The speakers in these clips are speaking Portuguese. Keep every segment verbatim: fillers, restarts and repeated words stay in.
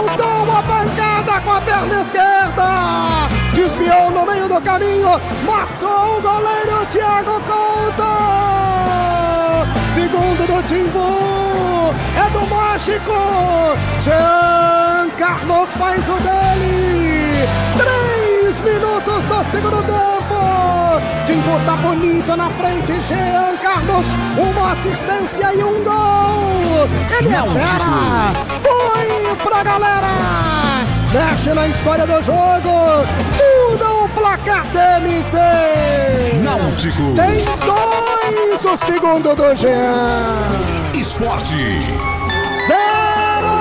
soltou uma pancada com a perna esquerda, desviou no meio do caminho, matou o goleiro Thiago Couto. Segundo do Timbu, é do México. Jean Carlos faz o dele. Três minutos do segundo tempo. Timbu tá bonito na frente. Jean Carlos, uma assistência e um gol. Ele é fera. Foi pra galera. Mexe na história do jogo. Muda o placar do M C. Náutico. Tem dois o segundo do Jean. Esporte. Zero.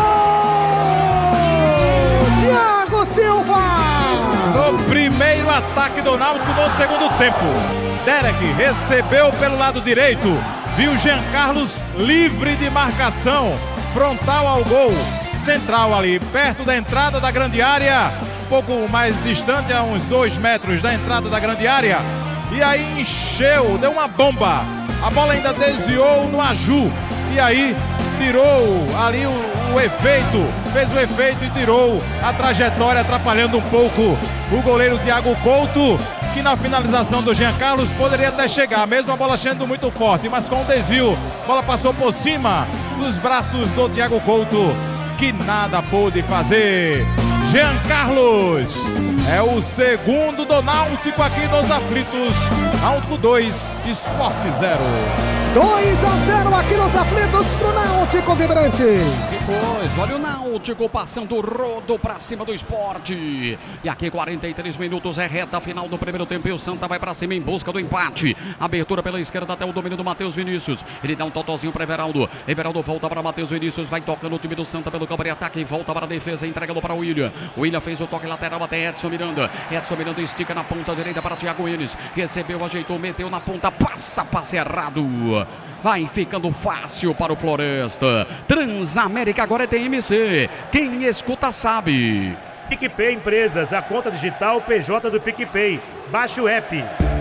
Thiago Silva. No primeiro ataque do Náutico no segundo tempo. Derek recebeu pelo lado direito. Viu Jean Carlos livre de marcação. Frontal ao gol. Central ali, perto da entrada da grande área. Um pouco mais distante, a uns dois metros da entrada da grande área. E aí encheu, deu uma bomba. A bola ainda desviou no Aju. E aí tirou ali o, o efeito. Fez o efeito e tirou a trajetória, atrapalhando um pouco o goleiro Thiago Couto, que na finalização do Jean Carlos poderia até chegar, mesmo a bola sendo muito forte, mas com o desvio, a bola passou por cima dos braços do Thiago Couto, que nada pôde fazer. Jean Carlos é o segundo do Náutico aqui nos aflitos. Náutico dois, Sport zero. dois a zero aqui nos aflitos pro Náutico Vibrante. Que coisa, olha o Náutico passando o rodo pra cima do esporte. E aqui quarenta e três minutos, é reta final do primeiro tempo e o Santa vai pra cima em busca do empate. Abertura pela esquerda até o domínio do Matheus Vinícius. Ele dá um totozinho pra Everaldo. Everaldo volta para Matheus Vinícius, vai tocando o time do Santa pelo campo de ataque e volta para a defesa, entregando para o William. O William fez o toque lateral até Edson Miranda. Edson Miranda estica na ponta direita para Thiago Enes. Recebeu, ajeitou, meteu na ponta, passa, passe errado. Vai ficando fácil para o Floresta. Transamérica agora é T M C. Quem escuta sabe. PicPay Empresas, a conta digital P J do PicPay. Baixe o app.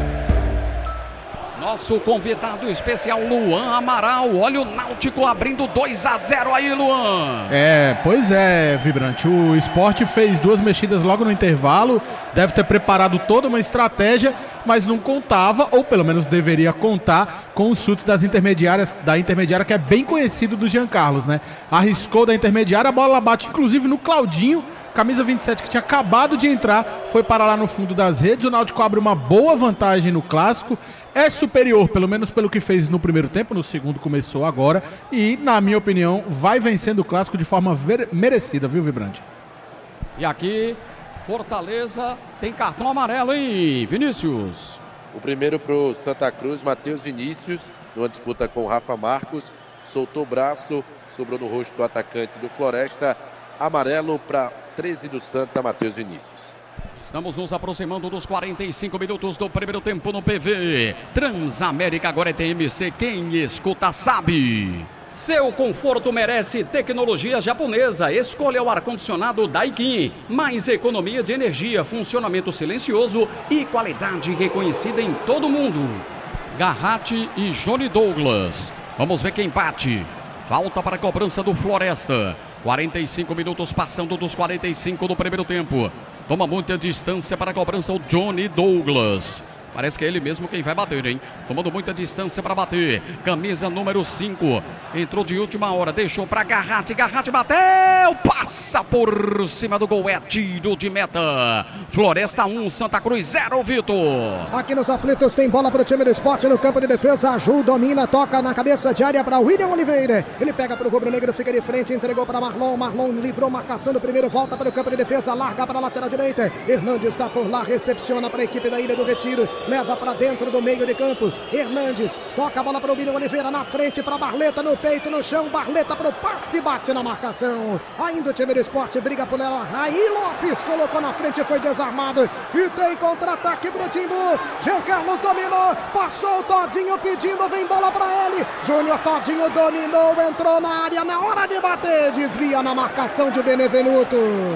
Nosso convidado especial, Luan Amaral. Olha o Náutico abrindo dois a zero aí, Luan. É, pois é, Vibrante. O Sport fez duas mexidas logo no intervalo. Deve ter preparado toda uma estratégia, mas não contava, ou pelo menos deveria contar, com os chutes das intermediárias, da intermediária, que é bem conhecido do Jean Carlos, né? Arriscou da intermediária, a bola bate inclusive no Claudinho, camisa vinte e sete, que tinha acabado de entrar, foi parar lá no fundo das redes. O Náutico abre uma boa vantagem no clássico. É superior, pelo menos pelo que fez no primeiro tempo, no segundo começou agora, e, na minha opinião, vai vencendo o clássico de forma ver- merecida, viu, Vibrante? E aqui, Fortaleza tem cartão amarelo, hein, Vinícius? O primeiro pro Santa Cruz, Matheus Vinícius, numa disputa com o Rafa Marcos, soltou o braço, sobrou no rosto do atacante do Floresta, amarelo para treze do Santa, Matheus Vinícius. Estamos nos aproximando dos quarenta e cinco minutos do primeiro tempo no P V. Transamérica agora é T M C, quem escuta sabe. Seu conforto merece tecnologia japonesa. Escolha o ar-condicionado Daikin. Mais economia de energia, funcionamento silencioso e qualidade reconhecida em todo o mundo. Garratti e Johnny Douglas. Vamos ver quem bate. Falta para a cobrança do Floresta. quarenta e cinco minutos passando dos quarenta e cinco do primeiro tempo. Toma muita distância para a cobrança o Johnny Douglas. Parece que é ele mesmo quem vai bater, hein? Tomando muita distância para bater. Camisa número cinco. Entrou de última hora, deixou para Garratti. Garratti bateu, passa por cima do gol. É tiro de meta. Floresta um, Santa Cruz zero, Vitor. Aqui nos aflitos tem bola para o time do Sport no campo de defesa. Aju domina, toca na cabeça de área para William Oliveira. Ele pega para o rubro-negro, fica de frente, entregou para Marlon. Marlon livrou marcação do primeiro, volta para o campo de defesa, larga para a lateral direita. Hernandes está por lá, recepciona para a equipe da Ilha do Retiro. Leva para dentro do meio de campo. Hernandes toca a bola para o William Oliveira na frente para Barleta, no peito, no chão. Barleta para o passe, bate na marcação. Ainda o time do Sport briga por ela. Aí Lopes colocou na frente, foi desarmado. E tem contra-ataque para o Timbu. Jean Carlos dominou, passou o Todinho pedindo, vem bola para ele. Júnior Todinho dominou, entrou na área na hora de bater. Desvia na marcação de Benevenuto.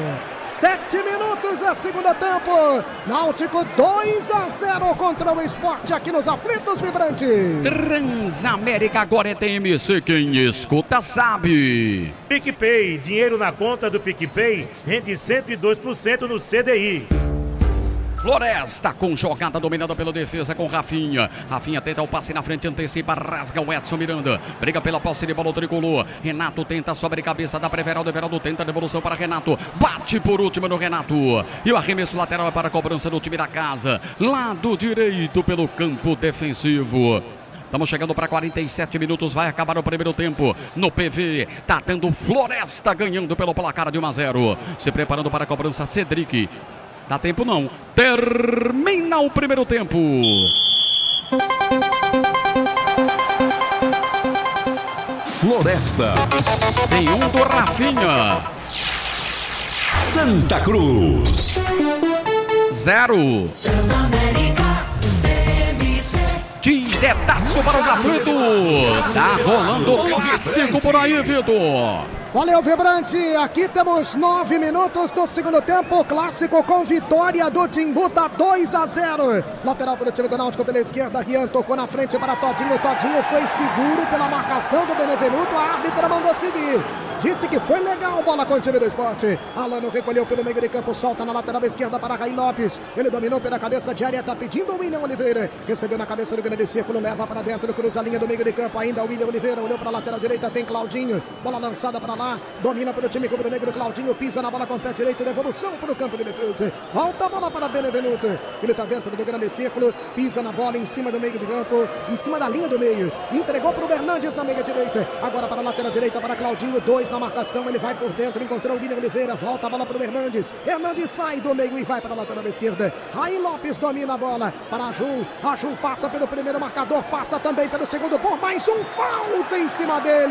Sete minutos é segundo tempo. Náutico dois a zero contra o Sport aqui nos aflitos, Vibrante. Transamérica agora é T M C, quem escuta sabe. PicPay, dinheiro na conta do PicPay, rende cento e dois por cento no C D I. Floresta com jogada dominada pela defesa com Rafinha. Rafinha tenta o passe na frente, antecipa, rasga o Edson Miranda. Briga pela posse de bola o tricolor. Renato tenta sobre cabeça da Everaldo. Everaldo tenta a devolução para Renato. Bate por último no Renato. E o arremesso lateral é para a cobrança do time da casa. Lado direito pelo campo defensivo. Estamos chegando para quarenta e sete minutos, vai acabar o primeiro tempo no P V. Tá tendo Floresta ganhando pelo placar de um a zero. Se preparando para a cobrança, Cedric. Dá tempo não. Termina o primeiro tempo. Floresta. Tem um do Rafinha. Santa Cruz. Zero. Diretaço para os aflitos. Tá rolando o clássico por aí, Vitor. Valeu, Vibrante. Aqui temos nove minutos do segundo tempo. Clássico com vitória do Timbu, tá dois a zero. Lateral para o time do Náutico pela esquerda. Rian tocou na frente para Todinho. Todinho foi seguro pela marcação do Benevenuto. A árbitra mandou seguir. Disse que foi legal, bola com o time do Sport. Alano recolheu pelo meio de campo, solta na lateral esquerda para Raí Lopes. Ele dominou pela cabeça de área, tá pedindo o William Oliveira. Recebeu na cabeça do grande círculo, leva para dentro, cruza a linha do meio de campo. Ainda o William Oliveira, olhou para a lateral direita, tem Claudinho. Bola lançada para lá, domina pelo time rubro-negro. Claudinho pisa na bola com o pé direito, devolução para o campo de defesa. Volta a bola para Benevenuto. Ele tá dentro do grande círculo, pisa na bola em cima do meio de campo, em cima da linha do meio. Entregou para o Bernardes na meia direita. Agora para a lateral direita, para Claudinho, dois na marcação, ele vai por dentro, encontrou o William Oliveira, volta a bola para o Hernandes. Hernandes sai do meio e vai para a lateral esquerda. Raí Lopes domina a bola para a Ju. A Ju passa pelo primeiro marcador, passa também pelo segundo, por mais um, falta em cima dele.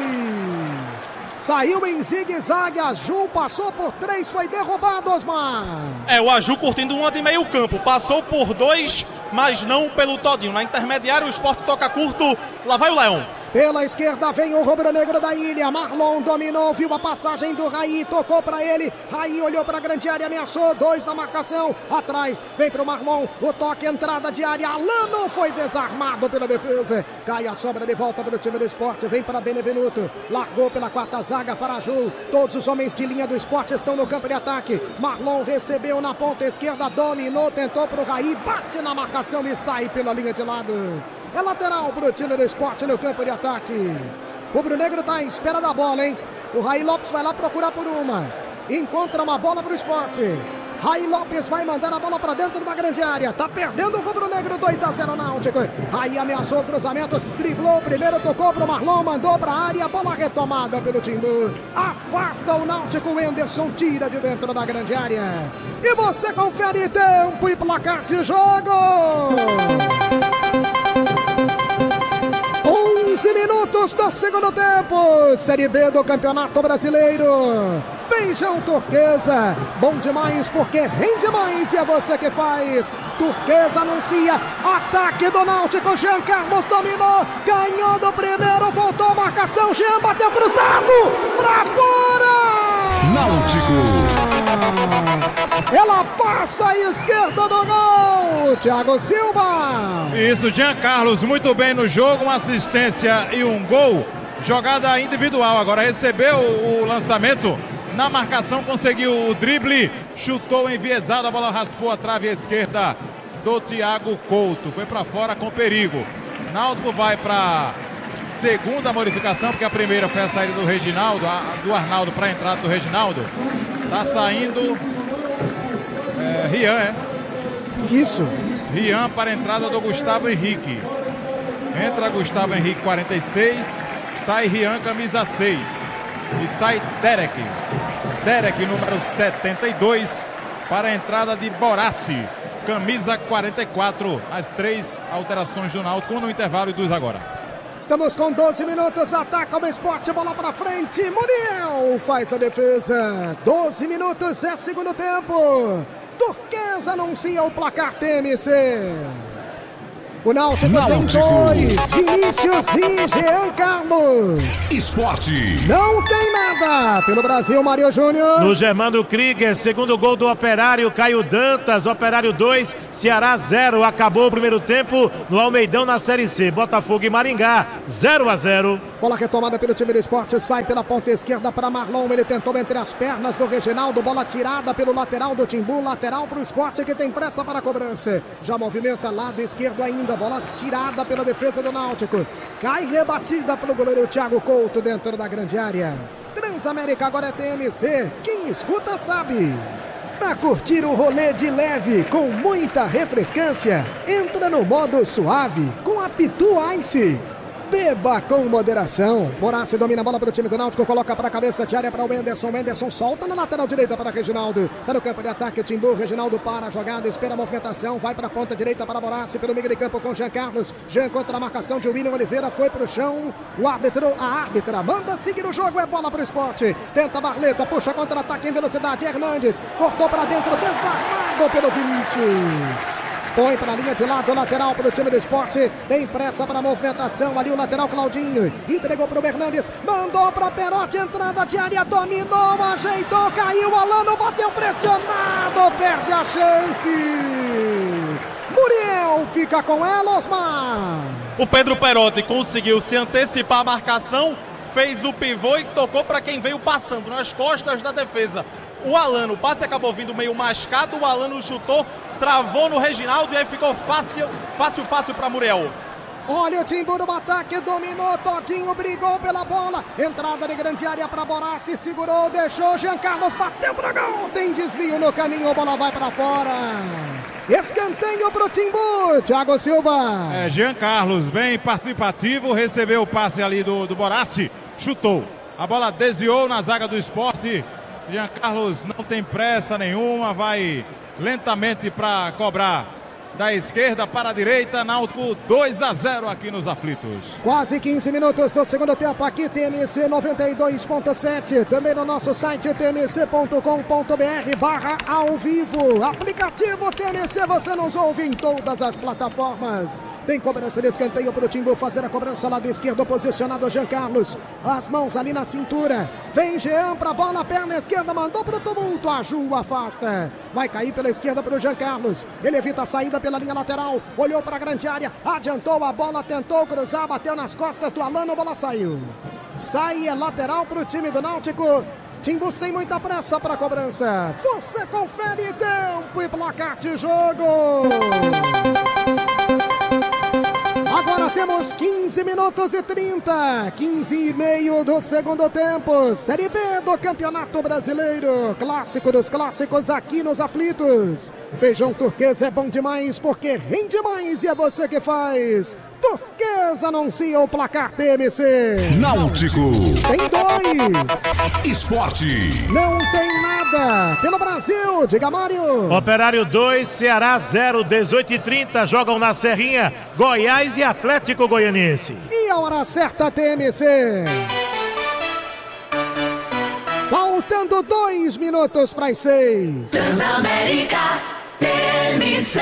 Saiu em zigue-zague, a Ju passou por três, foi derrubado, Osmar. É, o Aju curtindo uma de meio campo, passou por dois, mas não pelo Todinho. Na intermediária o Sport toca curto, lá vai o Leão. Pela esquerda vem o rubro-negro da ilha. Marlon dominou, viu a passagem do Raí, tocou para ele. Raí olhou para a grande área, ameaçou, dois na marcação. Atrás, vem para o Marlon, o toque, entrada de área. Alano foi desarmado pela defesa. Cai a sobra de volta para o time do Sport, vem para Benevenuto. Largou pela quarta zaga para a Ju. Todos os homens de linha do Sport estão no campo de ataque. Marlon recebeu na ponta esquerda, dominou, tentou para o Raí, bate na marcação e sai pela linha de lado. É lateral para o time do Sport no campo de ataque. O rubro-negro está em espera da bola, hein? O Raí Lopes vai lá procurar por uma. Encontra uma bola para o Sport. Raí Lopes vai mandar a bola para dentro da grande área. Tá perdendo o rubro-negro, dois a zero Náutico. Raí ameaçou o cruzamento, driblou primeiro, tocou para o Marlon, mandou para a área. Bola retomada pelo Timbu. Afasta o Náutico, o Enderson tira de dentro da grande área. E você confere tempo e placar de jogo. onze minutos do segundo tempo, Série B do Campeonato Brasileiro. Feijão Turquesa, bom demais porque rende mais e é você que faz. Turquesa anuncia, ataque do Náutico, Jean Carlos dominou, ganhou do primeiro, voltou a marcação, Jean bateu cruzado, pra fora! Náutico. Ela passa à esquerda do gol, Thiago Silva. Isso, Jean Carlos muito bem no jogo, uma assistência e um gol. Jogada individual, agora recebeu o lançamento, na marcação conseguiu o drible, chutou enviesado, a bola raspou a trave esquerda do Thiago Couto, foi para fora com perigo. Náutico vai para segunda modificação, porque a primeira foi a saída do Reginaldo, a, do Arnaldo para a entrada do Reginaldo. Tá saindo é, Rian, é? Isso. Rian para a entrada do Gustavo Henrique. Entra Gustavo Henrique, quarenta e seis. Sai Rian, camisa seis. E sai Derek. Derek, número setenta e dois. Para a entrada de Borassi, camisa quarenta e quatro. As três alterações do Náutico, um no intervalo e duas agora. Estamos com doze minutos, ataca o Sport, bola para frente, Muriel faz a defesa. doze minutos é segundo tempo. Turquesa anuncia o placar T M C. O Náutico, Náutico. tem dois. Vinícius e Jean Carlos. Esporte. Não tem nada. Pelo Brasil, Mário Júnior. No Germano Krieger, segundo gol do Operário, Caio Dantas. Operário dois, Ceará zero. Acabou o primeiro tempo no Almeidão na Série C. Botafogo e Maringá, zero a zero. Bola retomada pelo time do Esporte, sai pela ponta esquerda para Marlon, ele tentou entre as pernas do Reginaldo, bola tirada pelo lateral do Timbu, lateral para o Esporte que tem pressa para a cobrança, já movimenta lado esquerdo ainda, bola tirada pela defesa do Náutico, cai rebatida pelo goleiro Thiago Couto dentro da grande área. Transamérica agora é T M C, quem escuta sabe. Para curtir um rolê de leve com muita refrescância, entra no modo suave com a Pitu Ice. Beba com moderação. Borassi domina a bola para o time do Náutico, coloca para a cabeça de área para o Enderson. Enderson solta na lateral direita para Reginaldo. Está no campo de ataque o Timbu. Reginaldo para a jogada, espera a movimentação, vai para a ponta direita para Borassi pelo meio de campo com Jean Carlos. Jean contra a marcação de William Oliveira, foi para o chão. O árbitro, a árbitra, manda seguir o jogo, é bola para o Esporte. Tenta Barleta, puxa contra-ataque em velocidade. Hernandes cortou para dentro, desarmado pelo Vinícius. Põe para a linha de lado, lateral para o time do Esporte. Tem pressa para a movimentação. Ali o lateral Claudinho. Entregou para o Hernandes. Mandou para Perotti. Entrada de área. Dominou. Ajeitou. Caiu. Alano bateu pressionado. Perde a chance. Muriel fica com ela, Osmar. O Pedro Perotti conseguiu se antecipar a marcação. Fez o pivô e tocou para quem veio passando nas costas da defesa. O Alano, o passe acabou vindo meio mascado, o Alano chutou, travou no Reginaldo e aí ficou fácil, fácil, fácil para Muriel. Olha o Timbu no ataque, dominou, Todinho brigou pela bola, entrada de grande área para Borassi, segurou, deixou, Jean Carlos bateu para gol, tem desvio no caminho, a bola vai para fora. Escanteio pro Timbu, Thiago Silva. É, Jean Carlos, bem participativo, recebeu o passe ali do, do Borassi, chutou, a bola desviou na zaga do Esporte. Jean Carlos não tem pressa nenhuma, vai lentamente para cobrar da esquerda para a direita. Náutico dois a zero aqui nos aflitos. Quase quinze minutos do segundo tempo aqui, T M C noventa e dois ponto sete, também no nosso site t m c ponto com ponto b r barra ao vivo. Aplicativo T M C, você nos ouve em todas as plataformas. Tem cobrança de escanteio para o Timbu fazer a cobrança lado esquerdo, posicionado Jean Carlos. As mãos ali na cintura. Vem Jean para a bola, perna esquerda, mandou para o tumulto. A Ju afasta. Vai cair pela esquerda para o Jean Carlos. Ele evita a saída pela linha lateral. Olhou para a grande área. Adiantou a bola, tentou cruzar, bateu nas costas do Alano, a bola saiu. Sai, é lateral para o time do Náutico. Timbu sem muita pressa para a cobrança. Você confere tempo e placar de jogo. Agora temos quinze minutos e trinta, quinze e meio do segundo tempo. Série B do Campeonato Brasileiro. Clássico dos clássicos aqui nos aflitos. Feijão turquesa é bom demais porque rende mais e é você que faz. Turquesa anuncia o placar T M C. Náutico. Tem dois. Esporte. Não tem nada. Pelo Brasil, diga Mário. Operário dois, Ceará zero, dezoito e trinta. Jogam na Serrinha, Goiás e Atlético Goianiense. E a hora certa, T M C. Faltando dois minutos para as seis. Transamérica T M C.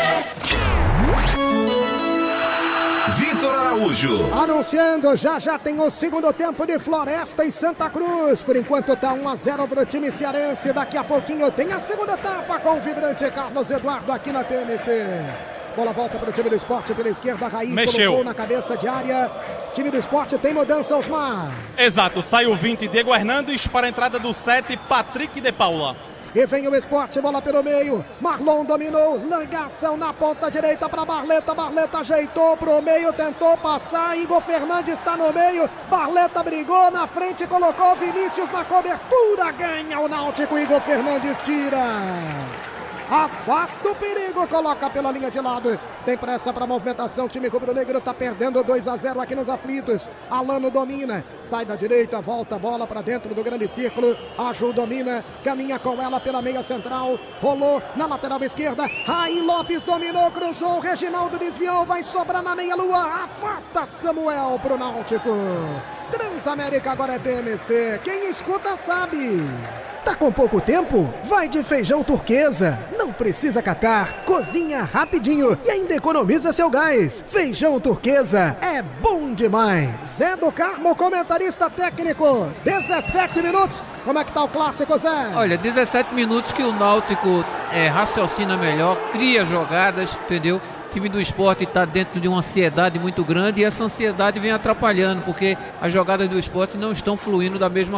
Vitor Araújo. Anunciando, já já tem o segundo tempo de Floresta e Santa Cruz. Por enquanto tá um a zero pro time cearense. Daqui a pouquinho tem a segunda etapa com o vibrante Carlos Eduardo aqui na T M C. Bola volta para o time do Esporte pela esquerda, Raí Mexeu. Colocou na cabeça de área. Time do Esporte tem mudança, Osmar. Exato, sai o vinte, Diego Hernandes, para a entrada do sete, Patrick de Paula. E vem o Esporte, bola pelo meio. Marlon dominou, ligação na ponta direita para Barleta. Barleta ajeitou pro meio, tentou passar. Igor Fernandes está no meio. Barleta brigou na frente, colocou Vinícius na cobertura. Ganha o Náutico, Igor Fernandes tira. Afasta o perigo, coloca pela linha de lado. Tem pressa para movimentação. O time rubro-negro está perdendo dois a zero aqui nos aflitos. Alano domina, sai da direita, volta a bola para dentro do grande círculo. A Ju domina, caminha com ela pela meia central. Rolou na lateral esquerda. Raí Lopes dominou, cruzou. Reginaldo desviou, vai sobrar na meia-lua. Afasta Samuel pro Náutico. Transamérica agora é T M C. Quem escuta sabe. Tá com pouco tempo? Vai de Feijão Turquesa. Não precisa catar, cozinha rapidinho e ainda economiza seu gás. Feijão Turquesa é bom demais. Zé do Carmo, comentarista técnico. dezessete minutos. Como é que tá o clássico, Zé? Olha, dezessete minutos que o Náutico é, raciocina melhor, cria jogadas, entendeu? O time do Sport está dentro de uma ansiedade muito grande e essa ansiedade vem atrapalhando, porque as jogadas do Sport não estão fluindo da mesma